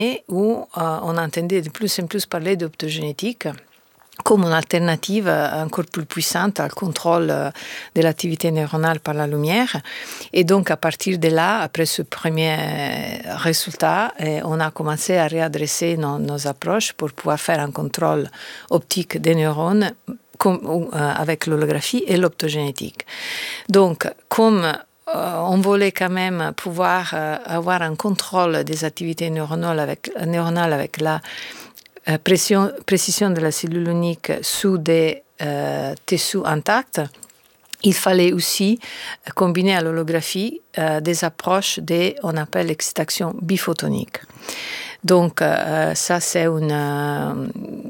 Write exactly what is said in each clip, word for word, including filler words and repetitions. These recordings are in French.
où euh, on entendait de plus en plus parler d'optogénétique comme une alternative encore plus puissante au contrôle de l'activité neuronale par la lumière. Et donc, à partir de là, après ce premier résultat, on a commencé à réadresser nos, nos approches pour pouvoir faire un contrôle optique des neurones comme, avec l'holographie et l'optogénétique. Donc, comme on voulait quand même pouvoir avoir un contrôle des activités neuronales avec, neuronales avec la Pression, précision de la cellule unique sous des euh, tissus intacts, il fallait aussi combiner à l'holographie euh, des approches de, on appelle l'excitation biphotonique. Donc euh, ça c'est une, euh,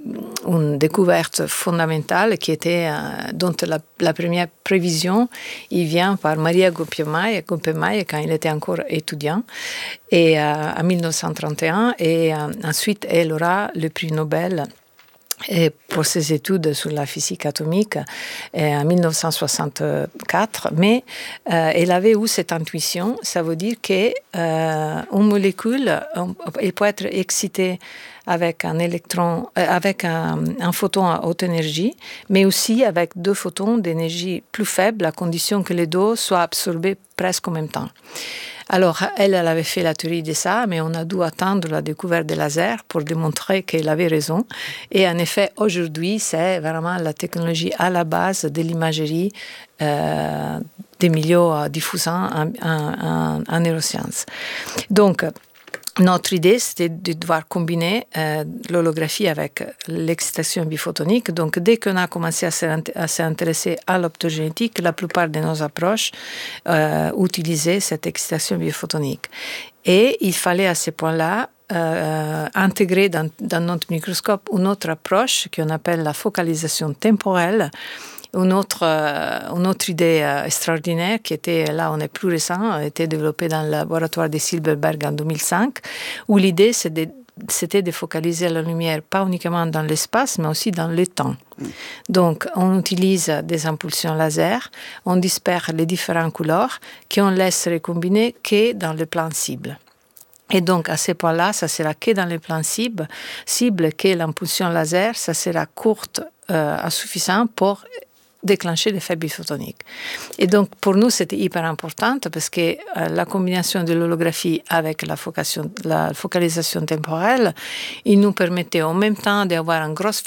une découverte fondamentale qui était, euh, dont la, la première prévision, il vient par Maria Gompemaia, Gompemaia quand il était encore étudiant, et euh, en dix-neuf cent trente et un, et euh, ensuite elle aura le prix Nobel et pour ses études sur la physique atomique en dix-neuf cent soixante-quatre, mais euh, elle avait eu cette intuition, ça veut dire qu'une euh, molécule elle peut être excitée avec un électron, euh, avec un, un photon à haute énergie, mais aussi avec deux photons d'énergie plus faible, à condition que les deux soient absorbés presque en même temps. Alors, elle, elle avait fait la théorie de ça, mais on a dû attendre la découverte des lasers pour démontrer qu'elle avait raison. Et en effet, aujourd'hui, c'est vraiment la technologie à la base de l'imagerie euh, des milieux diffusants en, en, en, en neurosciences. Donc, notre idée, c'était de devoir combiner euh, l'holographie avec l'excitation biphotonique. Donc, dès qu'on a commencé à s'intéresser à l'optogénétique, la plupart de nos approches euh, utilisaient cette excitation biphotonique. Et il fallait à ce point-là euh, intégrer dans, dans notre microscope une autre approche qu'on appelle la focalisation temporelle. Une autre, euh, une autre idée euh, extraordinaire qui était, là on est plus récent, a été développée dans le laboratoire de Silberberg en deux mille cinq, où l'idée c'est de, c'était de focaliser la lumière pas uniquement dans l'espace, mais aussi dans le temps. Mm. Donc on utilise des impulsions laser, on disperse les différentes couleurs, qu'on laisse recombiner que dans le plan cible. Et donc, à ce point-là, ça sera que dans le plan cible, cible que l'impulsion laser, ça sera courte, euh, suffisant pour déclencher l'effet biphotonique. Et donc, pour nous, c'était hyper important parce que euh, la combinaison de l'holographie avec la, focalisation, la focalisation temporelle, il nous permettait en même temps d'avoir une grosse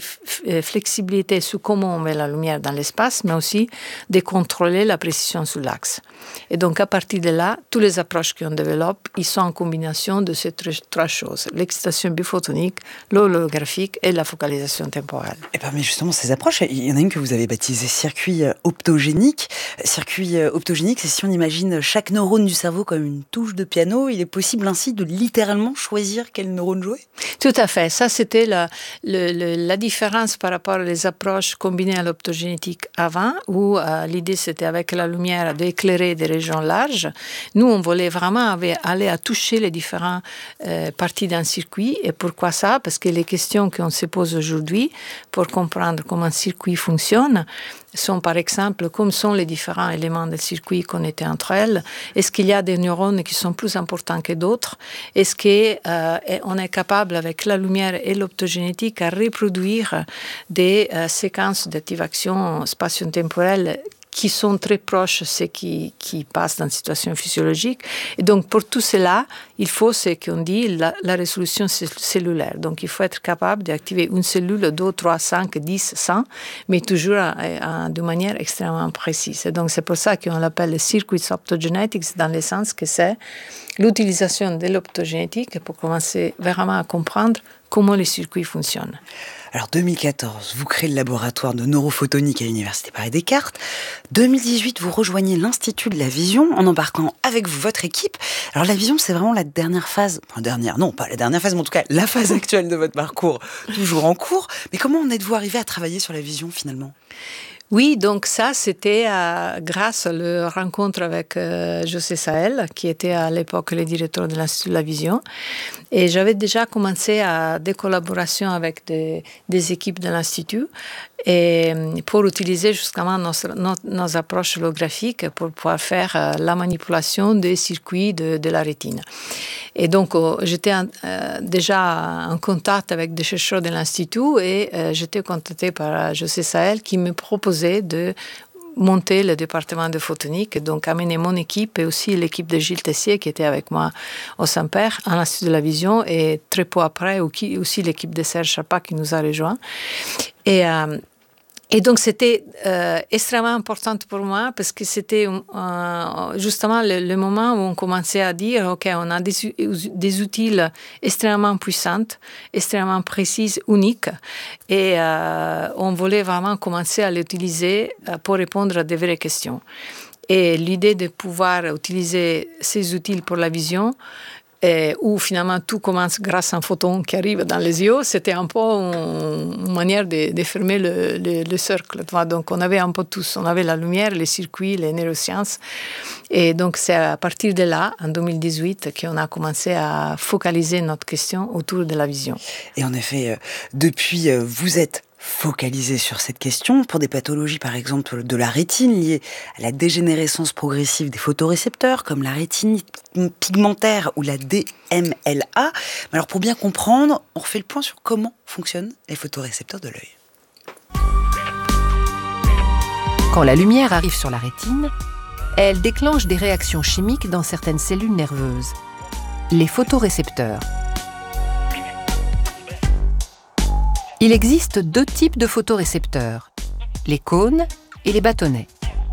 flexibilité sur comment on met la lumière dans l'espace, mais aussi de contrôler la précision sur l'axe. Et donc, à partir de là, toutes les approches qu'on développe, ils sont en combinaison de ces trois choses, l'excitation biphotonique, l'holographique et la focalisation temporelle. Et parmi justement ces approches, il y en a une que vous avez baptisée circuit optogénique. Circuit optogénique, c'est si on imagine chaque neurone du cerveau comme une touche de piano, il est possible ainsi de littéralement choisir quel neurone jouer? Tout à fait. Ça, c'était la, le, le, la différence par rapport aux approches combinées à l'optogénétique avant, où euh, l'idée, c'était avec la lumière d'éclairer des régions larges. Nous, on voulait vraiment aller à toucher les différentes euh, parties d'un circuit. Et pourquoi ça? Parce que les questions qu'on se pose aujourd'hui pour comprendre comment un circuit fonctionne sont par exemple, comme sont les différents éléments du circuit connectés entre elles. Est-ce qu'il y a des neurones qui sont plus importants que d'autres? Est-ce qu'on euh, est capable, avec la lumière et l'optogénétique, à reproduire des euh, séquences d'activation spatio-temporelle qui sont très proches de ce qui, qui passe dans une situation physiologique. Et donc, pour tout cela, il faut ce qu'on dit, la, la résolution cellulaire. Donc, il faut être capable d'activer une cellule, deux, trois, cinq, dix, cent, mais toujours à, à, de manière extrêmement précise. Et donc, c'est pour ça qu'on l'appelle le circuit optogenetics, dans le sens que c'est l'utilisation de l'optogénétique pour commencer vraiment à comprendre comment les circuits fonctionnent. Alors, deux mille quatorze, vous créez le laboratoire de neurophotonique à l'Université Paris-Descartes. deux mille dix-huit, vous rejoignez l'Institut de la Vision en embarquant avec vous votre équipe. Alors, la vision, c'est vraiment la dernière phase, enfin, dernière, non, pas la dernière phase, mais en tout cas, la phase actuelle de votre parcours, toujours en cours. Mais comment en êtes-vous arrivé à travailler sur la vision, finalement ? Oui, donc ça, c'était euh, grâce à la rencontre avec euh, José Saël, qui était à l'époque le directeur de l'Institut de la Vision. Et j'avais déjà commencé à des collaborations avec des, des équipes de l'Institut et pour utiliser justement nos, nos, nos approches holographiques pour pouvoir faire euh, la manipulation des circuits de, de la rétine. Et donc, euh, j'étais en, euh, déjà en contact avec des chercheurs de l'Institut et euh, j'étais contactée par José Saël qui me proposait de monter le département de photonique, donc amener mon équipe et aussi l'équipe de Gilles Tessier qui était avec moi au Saint-Père à l'Institut de la Vision et très peu après aussi l'équipe de Serge Chapa qui nous a rejoints. Et euh, Et donc, c'était euh, extrêmement important pour moi parce que c'était euh, justement le, le moment où on commençait à dire, OK, on a des, des outils extrêmement puissants, extrêmement précis, uniques, et euh, on voulait vraiment commencer à l'utiliser pour répondre à des vraies questions. Et l'idée de pouvoir utiliser ces outils pour la vision, Et où finalement tout commence grâce à un photon qui arrive dans les yeux, c'était un peu une manière de, de fermer le, le, le cercle. Donc on avait un peu tous, on avait la lumière, les circuits, les neurosciences. Et donc c'est à partir de là, en deux mille dix-huit, qu'on a commencé à focaliser notre question autour de la vision. Et en effet, depuis, vous êtes focalisé sur cette question pour des pathologies, par exemple, de la rétine liées à la dégénérescence progressive des photorécepteurs, comme la rétine pigmentaire ou la D M L A. Alors, pour bien comprendre, on refait le point sur comment fonctionnent les photorécepteurs de l'œil. Quand la lumière arrive sur la rétine, elle déclenche des réactions chimiques dans certaines cellules nerveuses, les photorécepteurs. Il existe deux types de photorécepteurs, les cônes et les bâtonnets.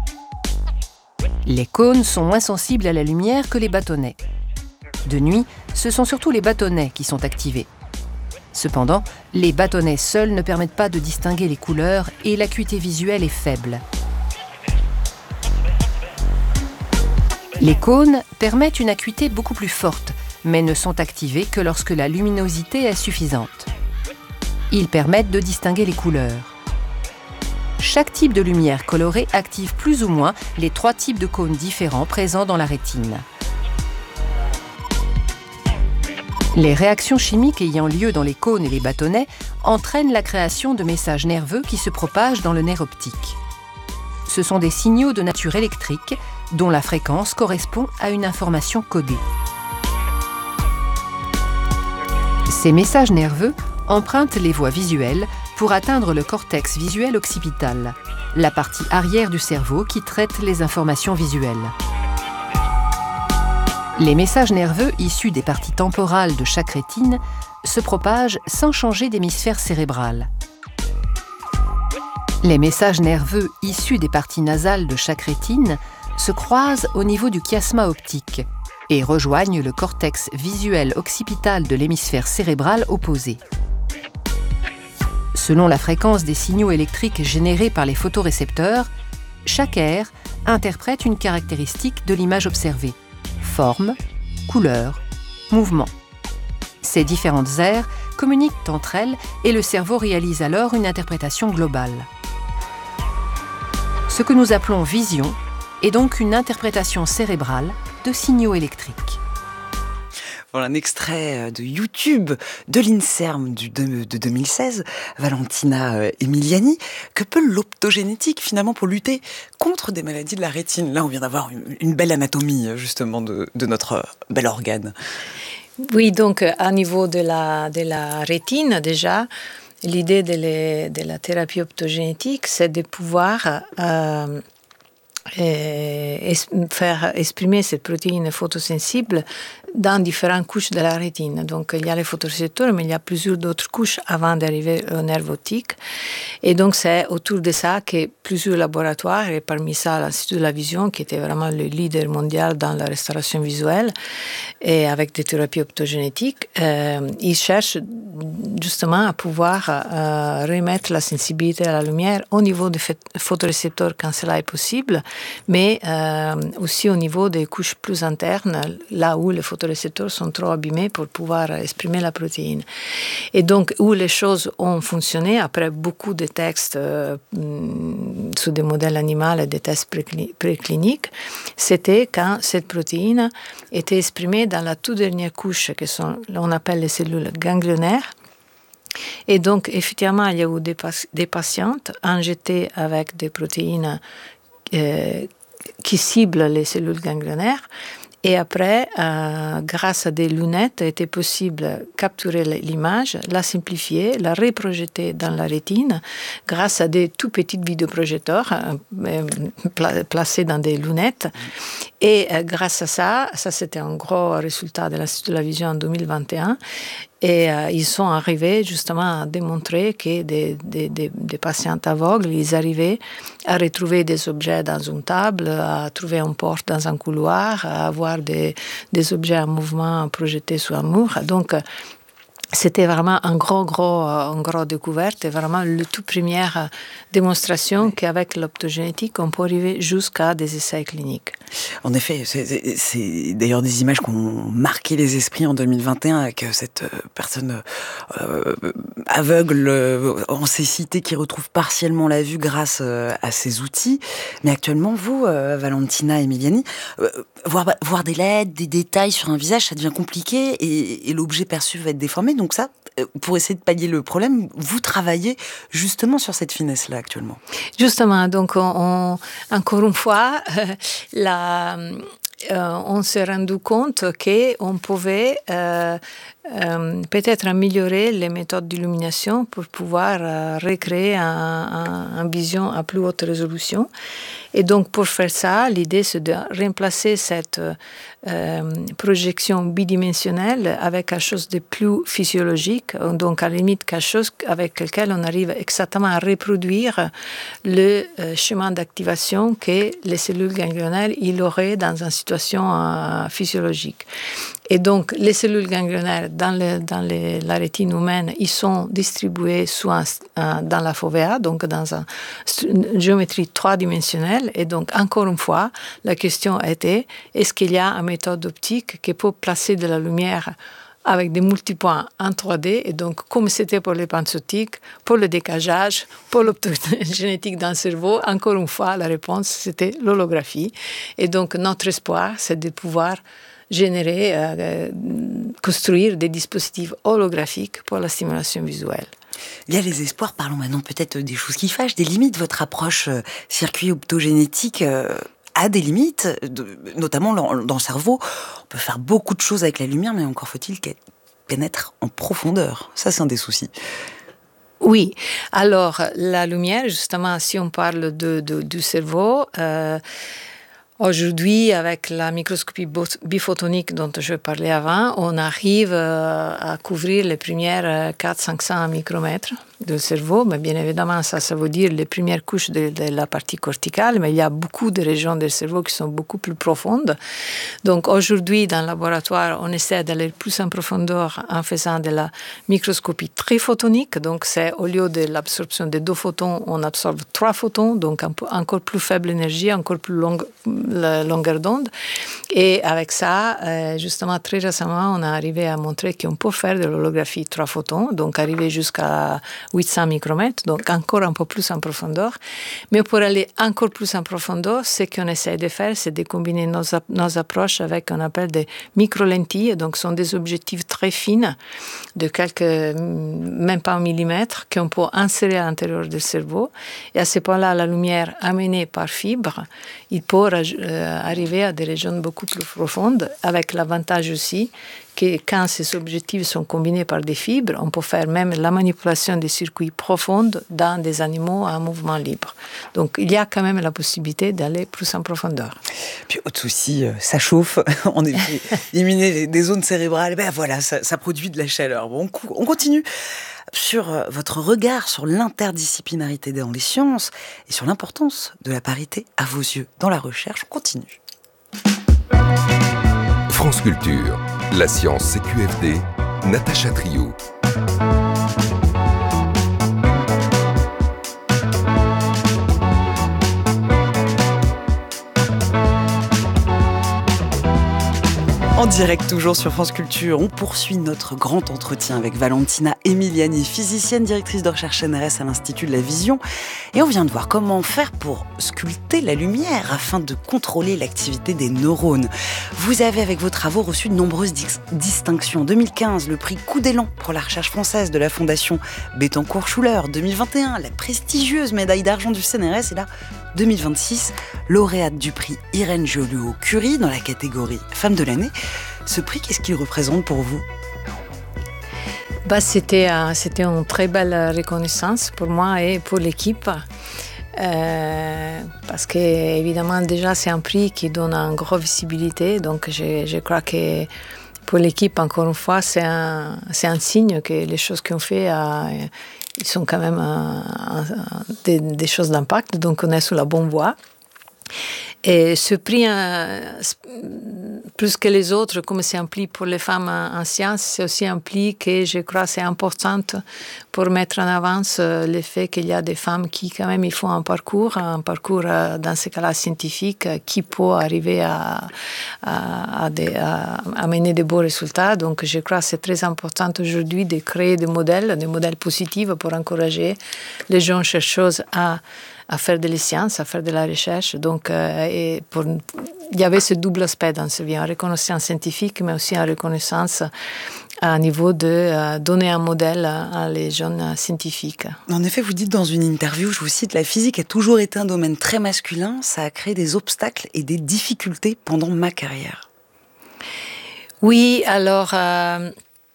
Les cônes sont moins sensibles à la lumière que les bâtonnets. De nuit, ce sont surtout les bâtonnets qui sont activés. Cependant, les bâtonnets seuls ne permettent pas de distinguer les couleurs et l'acuité visuelle est faible. Les cônes permettent une acuité beaucoup plus forte, mais ne sont activés que lorsque la luminosité est suffisante. Ils permettent de distinguer les couleurs. Chaque type de lumière colorée active plus ou moins les trois types de cônes différents présents dans la rétine. Les réactions chimiques ayant lieu dans les cônes et les bâtonnets entraînent la création de messages nerveux qui se propagent dans le nerf optique. Ce sont des signaux de nature électrique dont la fréquence correspond à une information codée. Ces messages nerveux empruntent les voies visuelles pour atteindre le cortex visuel occipital, la partie arrière du cerveau qui traite les informations visuelles. Les messages nerveux issus des parties temporales de chaque rétine se propagent sans changer d'hémisphère cérébral. Les messages nerveux issus des parties nasales de chaque rétine se croisent au niveau du chiasma optique et rejoignent le cortex visuel occipital de l'hémisphère cérébral opposé. Selon la fréquence des signaux électriques générés par les photorécepteurs, chaque aire interprète une caractéristique de l'image observée, forme, couleur, mouvement. Ces différentes aires communiquent entre elles et le cerveau réalise alors une interprétation globale. Ce que nous appelons vision est donc une interprétation cérébrale de signaux électriques. Voilà un extrait de YouTube de l'INSERM du de, de deux mille seize, Valentina Emiliani. Que peut l'optogénétique finalement pour lutter contre des maladies de la rétine? Là, on vient d'avoir une, une belle anatomie justement de, de notre bel organe. Oui, donc à niveau de la, de la rétine déjà, l'idée de, les, de la thérapie optogénétique, c'est de pouvoir euh, et faire exprimer cette protéine photosensible dans différentes couches de la rétine. Donc, il y a les photorécepteurs, mais il y a plusieurs d'autres couches avant d'arriver au nerf optique. Et donc, c'est autour de ça que plusieurs laboratoires, et parmi ça, l'Institut de la Vision, qui était vraiment le leader mondial dans la restauration visuelle, et avec des thérapies optogénétiques, euh, ils cherchent justement à pouvoir euh, remettre la sensibilité à la lumière au niveau des photorécepteurs quand cela est possible, mais euh, aussi au niveau des couches plus internes, là où les photorécepteurs photorécepteurs sont trop abîmés pour pouvoir exprimer la protéine. Et donc, où les choses ont fonctionné, après beaucoup de textes euh, sur des modèles animaux et des tests précliniques, c'était quand cette protéine était exprimée dans la toute dernière couche, que sont, on appelle les cellules ganglionnaires. Et donc, effectivement, il y a eu des, pas- des patientes injectées avec des protéines euh, qui ciblent les cellules ganglionnaires. Et après, euh, grâce à des lunettes, il était possible de capturer l'image, la simplifier, la reprojeter dans la rétine, grâce à des tout petits vidéoprojecteurs euh, pla- placés dans des lunettes. Et euh, grâce à ça, ça c'était un gros résultat de l'Institut de la Vision en deux mille vingt et un. Et euh, ils sont arrivés justement à démontrer que des, des, des, des patients aveugles, ils arrivaient à retrouver des objets dans une table, à trouver une porte dans un couloir, à avoir des, des objets en mouvement projetés sur un mur. Donc, c'était vraiment un gros, gros, une grosse découverte et vraiment la toute première démonstration qu'avec l'optogénétique, on peut arriver jusqu'à des essais cliniques. En effet, c'est, c'est, c'est d'ailleurs des images qui ont marqué les esprits en deux mille vingt et un avec cette personne euh, aveugle euh, en cécité qui retrouve partiellement la vue grâce euh, à ces outils. Mais actuellement, vous, euh, Valentina Emiliani, euh, voir, voir des lettres, des détails sur un visage, ça devient compliqué et, et l'objet perçu va être déformé. Donc ça, pour essayer de pallier le problème, vous travaillez justement sur cette finesse-là actuellement. Justement, donc on, on, encore une fois, euh, la, euh, on s'est rendu compte qu'on pouvait euh, euh, peut-être améliorer les méthodes d'illumination pour pouvoir euh, recréer un, un, un vision à plus haute résolution. Et donc, pour faire ça, l'idée, c'est de remplacer cette euh, projection bidimensionnelle avec quelque chose de plus physiologique, donc à la limite quelque chose avec lequel on arrive exactement à reproduire le euh, chemin d'activation que les cellules ganglionnaires il auraient dans une situation euh, physiologique. Et donc, les cellules ganglionnaires dans, le, dans les, la rétine humaine, ils sont distribuées sous un, un, dans la fovea, donc dans un, une géométrie trois-dimensionnelle. Et donc, encore une fois, la question était, est-ce qu'il y a une méthode optique qui peut placer de la lumière avec des multipoints en trois D, et donc comme c'était pour les pentes optiques, pour le décalage, pour l'optogénétique dans le cerveau, encore une fois, la réponse, c'était l'holographie. Et donc, notre espoir, c'est de pouvoir générer, euh, construire des dispositifs holographiques pour la stimulation visuelle. Il y a les espoirs, parlons maintenant peut-être des choses qui fâchent, des limites. Votre approche euh, circuit optogénétique euh, a des limites, de, notamment dans, dans le cerveau. On peut faire beaucoup de choses avec la lumière, mais encore faut-il qu'elle pénètre en profondeur. Ça, c'est un des soucis. Oui, alors la lumière, justement, si on parle de, de, du cerveau, euh, aujourd'hui, avec la microscopie biphotonique dont je parlais avant, on arrive à couvrir les premières quatre cents à cinq cents micromètres du cerveau, mais bien évidemment, ça, ça veut dire les premières couches de, de la partie corticale, mais il y a beaucoup de régions du cerveau qui sont beaucoup plus profondes. Donc aujourd'hui, dans le laboratoire, on essaie d'aller plus en profondeur en faisant de la microscopie triphotonique, donc c'est au lieu de l'absorption de deux photons, on absorbe trois photons, donc un peu, encore plus faible énergie, encore plus longue la longueur d'onde. Et avec ça, euh, justement, très récemment, on a arrivé à montrer qu'on peut faire de l'holographie trois photons, donc arriver jusqu'à huit cents micromètres, donc encore un peu plus en profondeur. Mais pour aller encore plus en profondeur, ce qu'on essaie de faire, c'est de combiner nos, nos approches avec ce qu'on appelle des micro-lentilles, donc ce sont des objectifs très fins, de quelques, même pas un millimètre, qu'on peut insérer à l'intérieur du cerveau. Et à ce point-là, la lumière amenée par fibre, il peut euh, arriver à des régions beaucoup plus profondes, avec l'avantage aussi que quand ces objectifs sont combinés par des fibres, on peut faire même la manipulation des circuits profonds dans des animaux en mouvement libre. Donc, il y a quand même la possibilité d'aller plus en profondeur. Puis, autre souci, ça chauffe. On est éliminer des zones cérébrales. Ben voilà, ça, ça produit de la chaleur. Bon, on continue sur votre regard sur l'interdisciplinarité dans les sciences et sur l'importance de la parité à vos yeux dans la recherche. On continue. France Culture, la science C Q F D, Natacha Trio. En En direct toujours sur France Culture, on poursuit notre grand entretien avec Valentina Emiliani, physicienne, directrice de recherche N R S à l'Institut de la Vision. Et on vient de voir comment faire pour sculpter la lumière afin de contrôler l'activité des neurones. Vous avez avec vos travaux reçu de nombreuses dis- distinctions. En deux mille quinze, le prix Coup d'élan pour la recherche française de la Fondation Bettencourt-Schuller. deux mille vingt et un, la prestigieuse médaille d'argent du C N R S. Et là, deux mille vingt-six, lauréate du prix Irène Joliot-Curie dans la catégorie Femme de l'année. Ce prix, qu'est-ce qu'il représente pour vous ? Bah, c'était, euh, c'était une très belle reconnaissance pour moi et pour l'équipe. Euh, parce que évidemment déjà c'est un prix qui donne une grosse visibilité, donc je, je crois que pour l'équipe encore une fois c'est un, c'est un signe que les choses qu'on fait euh, ils sont quand même euh, euh, des, des choses d'impact, donc on est sur la bonne voie. Et ce prix, euh, plus que les autres, comme c'est un prix pour les femmes en sciences, c'est aussi un prix que je crois c'est important pour mettre en avant le fait qu'il y a des femmes qui quand même ils font un parcours, un parcours dans ce cas-là scientifique, qui peut arriver à, à, à, des, à, à mener de beaux résultats. Donc je crois que c'est très important aujourd'hui de créer des modèles, des modèles positifs pour encourager les jeunes chercheuses à à faire de la science, à faire de la recherche. Donc, euh, et pour, il y avait ce double aspect dans ce vie, une reconnaissance scientifique, mais aussi une reconnaissance à niveau de euh, donner un modèle à les jeunes scientifiques. En effet, vous dites dans une interview, je vous cite, la physique a toujours été un domaine très masculin, ça a créé des obstacles et des difficultés pendant ma carrière. Oui, alors... Euh,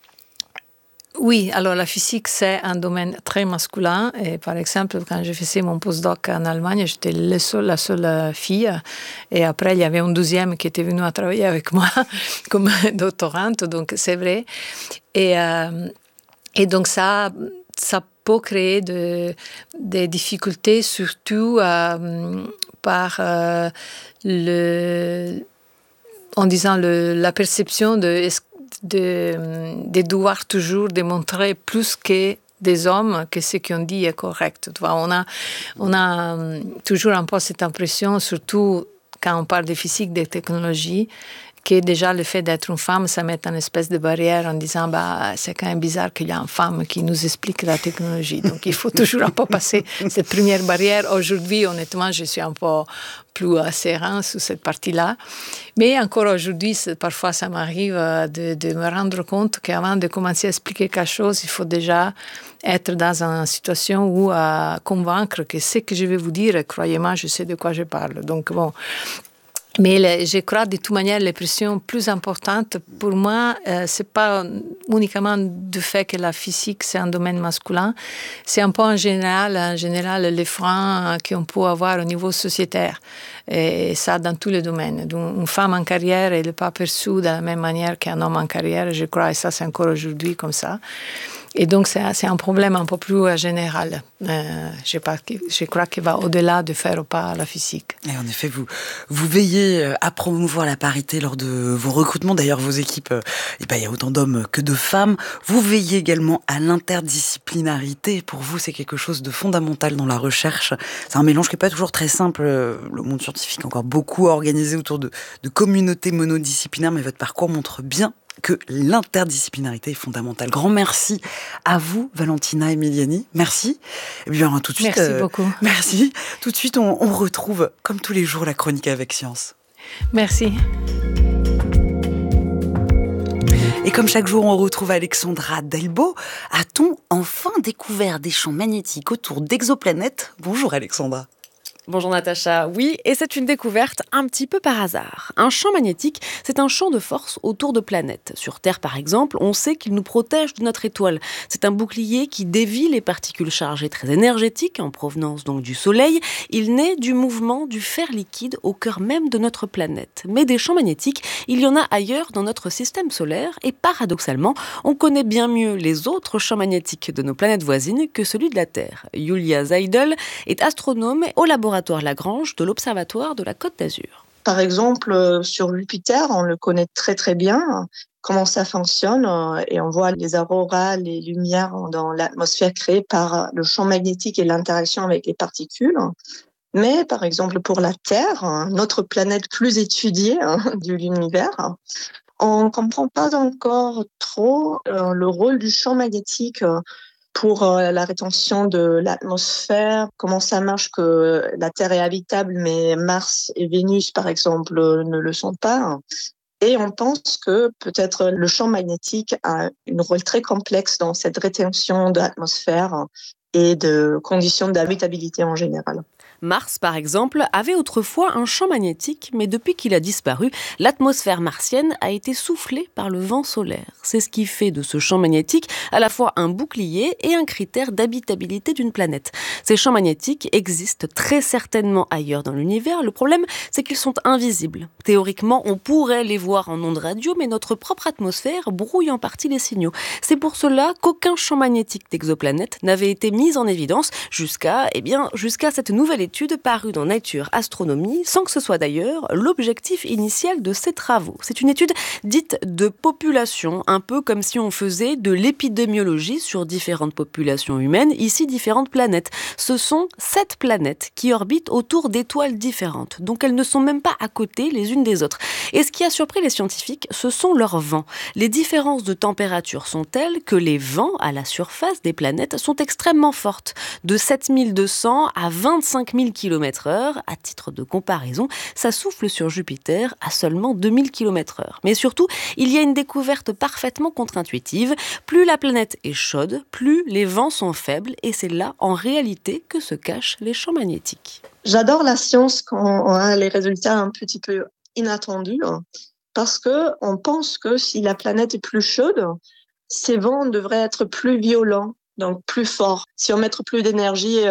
Oui, alors la physique, c'est un domaine très masculin. Et par exemple, quand je faisais mon postdoc en Allemagne, j'étais la seule, la seule fille. Et après, il y avait un deuxième qui était venu à travailler avec moi comme doctorante, donc c'est vrai. Et, euh, et donc ça, ça peut créer de, des difficultés, surtout euh, par euh, le, en disant le, la perception de est-ce De, de devoir toujours démontrer plus que des hommes que ce qu'on dit est correct. Tu vois, on a, on a toujours un peu cette impression, surtout quand on parle de physique, de technologie, que déjà le fait d'être une femme, ça met une espèce de barrière en disant bah, c'est quand même bizarre qu'il y ait une femme qui nous explique la technologie. Donc il faut toujours un peu passer cette première barrière. Aujourd'hui, honnêtement, je suis un peu plus serein sur cette partie-là. Mais encore aujourd'hui, parfois ça m'arrive de, de me rendre compte qu'avant de commencer à expliquer quelque chose, il faut déjà être dans une situation où à convaincre que ce que je vais vous dire, croyez-moi, je sais de quoi je parle. Donc bon... Mais le, je crois de toute manière les pressions plus importantes pour moi, euh, c'est pas uniquement du fait que la physique c'est un domaine masculin, c'est un peu en général, en général les freins qu'on peut avoir au niveau sociétaire. Et ça dans tous les domaines. Donc, une femme en carrière, elle n'est pas perçue de la même manière qu'un homme en carrière, je crois, et ça c'est encore aujourd'hui comme ça. Et donc, c'est, c'est un problème un peu plus général. Euh, je, pas, je crois qu'il va au-delà de faire ou pas la physique. Et en effet, vous, vous veillez à promouvoir la parité lors de vos recrutements. D'ailleurs, vos équipes, eh ben, il y a autant d'hommes que de femmes. Vous veillez également à l'interdisciplinarité. Pour vous, c'est quelque chose de fondamental dans la recherche. C'est un mélange qui n'est pas toujours très simple. Le monde scientifique est encore beaucoup organisé autour de, de communautés monodisciplinaires, mais votre parcours montre bien que l'interdisciplinarité est fondamentale. Grand merci à vous, Valentina Emiliani. Merci. Et bien, tout de suite. Merci euh, beaucoup. Merci. Tout de suite, on, on retrouve, comme tous les jours, la chronique avec science. Merci. Et comme chaque jour, on retrouve Alexandra Delbo. A-t-on enfin découvert des champs magnétiques autour d'exoplanètes ? Bonjour, Alexandra. Bonjour Natacha, oui, et c'est une découverte un petit peu par hasard. Un champ magnétique, c'est un champ de force autour de planètes. Sur Terre, par exemple, on sait qu'il nous protège de notre étoile. C'est un bouclier qui dévie les particules chargées très énergétiques, en provenance donc du Soleil. Il naît du mouvement du fer liquide au cœur même de notre planète. Mais des champs magnétiques, il y en a ailleurs dans notre système solaire, et paradoxalement, on connaît bien mieux les autres champs magnétiques de nos planètes voisines que celui de la Terre. Julia Seidel est astronome au laboratoire Lagrange de l'Observatoire de la Côte d'Azur. Par exemple, sur Jupiter, on le connaît très très bien, comment ça fonctionne, et on voit les auroras, les lumières dans l'atmosphère créées par le champ magnétique et l'interaction avec les particules. Mais par exemple pour la Terre, notre planète plus étudiée de l'univers, On ne comprend pas encore trop euh, le rôle du champ magnétique euh, pour euh, la rétention de l'atmosphère, comment ça marche que la Terre est habitable, mais Mars et Vénus, par exemple, ne le sont pas. Et on pense que peut-être le champ magnétique a un rôle très complexe dans cette rétention de l'atmosphère et de conditions d'habitabilité en général. Mars, par exemple, avait autrefois un champ magnétique, mais depuis qu'il a disparu, l'atmosphère martienne a été soufflée par le vent solaire. C'est ce qui fait de ce champ magnétique à la fois un bouclier et un critère d'habitabilité d'une planète. Ces champs magnétiques existent très certainement ailleurs dans l'univers. Le problème, c'est qu'ils sont invisibles. Théoriquement, on pourrait les voir en ondes radio, mais notre propre atmosphère brouille en partie les signaux. C'est pour cela qu'aucun champ magnétique d'exoplanète n'avait été mis en évidence jusqu'à, eh bien, jusqu'à cette nouvelle étude étude parue dans Nature Astronomy, sans que ce soit d'ailleurs l'objectif initial de ces travaux. C'est une étude dite de population, un peu comme si on faisait de l'épidémiologie sur différentes populations humaines, ici différentes planètes. Ce sont sept planètes qui orbitent autour d'étoiles différentes, donc elles ne sont même pas à côté les unes des autres. Et ce qui a surpris les scientifiques, ce sont leurs vents. Les différences de température sont telles que les vents à la surface des planètes sont extrêmement fortes, de sept mille deux cents à vingt-cinq mille kilomètres heure. À titre de comparaison, ça souffle sur Jupiter à seulement deux mille kilomètres heure. Mais surtout, il y a une découverte parfaitement contre-intuitive. Plus la planète est chaude, plus les vents sont faibles, et c'est là, en réalité, que se cachent les champs magnétiques. J'adore la science quand on a les résultats un petit peu inattendus, parce qu'on pense que si la planète est plus chaude, ces vents devraient être plus violents, donc plus forts. Si on met plus d'énergie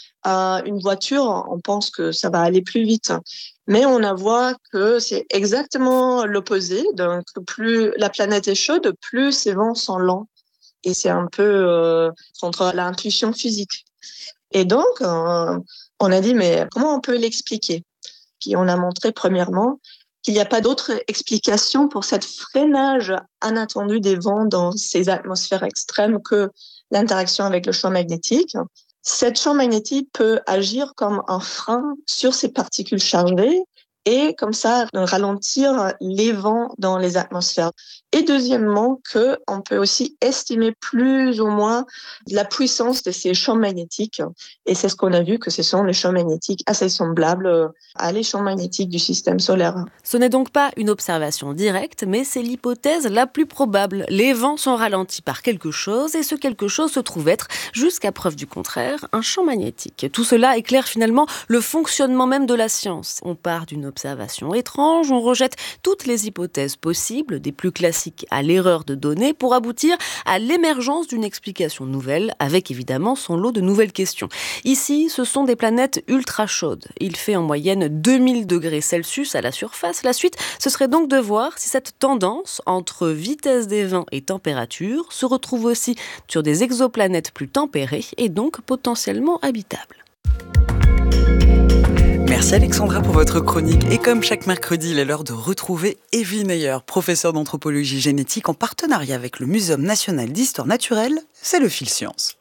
à une voiture, on pense que ça va aller plus vite. Mais on voit que c'est exactement l'opposé. Donc, plus la planète est chaude, plus ces vents sont lents. Et c'est un peu euh, contre l'intuition physique. Et donc, euh, on a dit, mais comment on peut l'expliquer ? Puis on a montré, premièrement, qu'il n'y a pas d'autre explication pour cette freinage inattendu des vents dans ces atmosphères extrêmes que l'interaction avec le champ magnétique. Cet champ magnétique peut agir comme un frein sur ces particules chargées et comme ça ralentir les vents dans les atmosphères. Et deuxièmement, qu'on peut aussi estimer plus ou moins la puissance de ces champs magnétiques. Et c'est ce qu'on a vu, que ce sont les champs magnétiques assez semblables à les champs magnétiques du système solaire. Ce n'est donc pas une observation directe, mais c'est l'hypothèse la plus probable. Les vents sont ralentis par quelque chose, et ce quelque chose se trouve être, jusqu'à preuve du contraire, un champ magnétique. Tout cela éclaire finalement le fonctionnement même de la science. On part d'une observation étrange, on rejette toutes les hypothèses possibles, des plus classiques à l'erreur de données, pour aboutir à l'émergence d'une explication nouvelle, avec évidemment son lot de nouvelles questions. Ici, ce sont des planètes ultra chaudes. Il fait en moyenne deux mille degrés Celsius à la surface. La suite, ce serait donc de voir si cette tendance entre vitesse des vents et température se retrouve aussi sur des exoplanètes plus tempérées et donc potentiellement habitables. Merci Alexandra pour votre chronique. Et comme chaque mercredi, il est l'heure de retrouver Evie Neyer, professeure d'anthropologie génétique en partenariat avec le Muséum national d'histoire naturelle. C'est le Fil Science.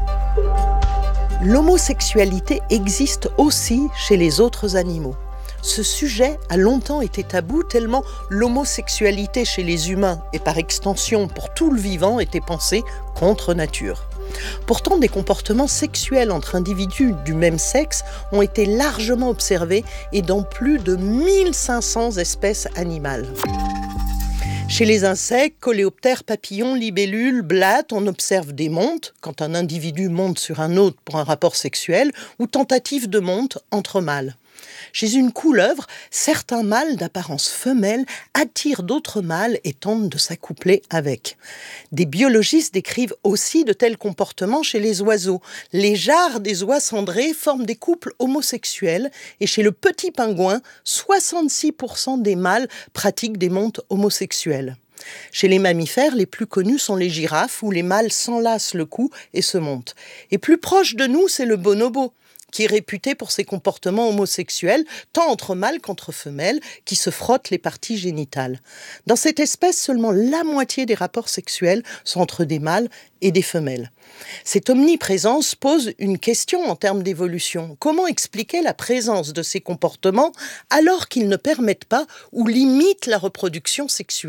L'homosexualité existe aussi chez les autres animaux. Ce sujet a longtemps été tabou tellement l'homosexualité chez les humains et par extension pour tout le vivant était pensée contre nature. Pourtant, des comportements sexuels entre individus du même sexe ont été largement observés et dans plus de mille cinq cents espèces animales. Chez les insectes, coléoptères, papillons, libellules, blattes, on observe des montes, quand un individu monte sur un autre pour un rapport sexuel, ou tentatives de monte entre mâles. Chez une couleuvre, certains mâles d'apparence femelle attirent d'autres mâles et tentent de s'accoupler avec. Des biologistes décrivent aussi de tels comportements chez les oiseaux. Les jarres des oies cendrées forment des couples homosexuels et chez le petit pingouin, soixante-six pour cent des mâles pratiquent des montes homosexuelles. Chez les mammifères, les plus connus sont les girafes où les mâles s'enlacent le cou et se montent. Et plus proche de nous, c'est le bonobo, qui est réputé pour ses comportements homosexuels, tant entre mâles qu'entre femelles, qui se frottent les parties génitales. Dans cette espèce, seulement la moitié des rapports sexuels sont entre des mâles et des femelles. Cette omniprésence pose une question en termes d'évolution. Comment expliquer la présence de ces comportements alors qu'ils ne permettent pas ou limitent la reproduction sexuée ?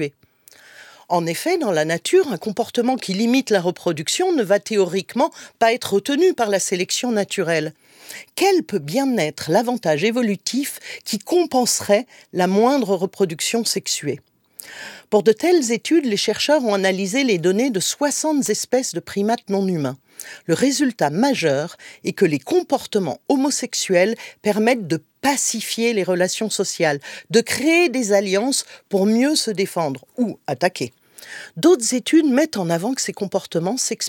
En effet, dans la nature, un comportement qui limite la reproduction ne va théoriquement pas être retenu par la sélection naturelle. Quel peut bien être l'avantage évolutif qui compenserait la moindre reproduction sexuée ? Pour de telles études, les chercheurs ont analysé les données de soixante espèces de primates non humains. Le résultat majeur est que les comportements homosexuels permettent de pacifier les relations sociales, de créer des alliances pour mieux se défendre ou attaquer. D'autres études mettent en avant que ces comportements s'expriment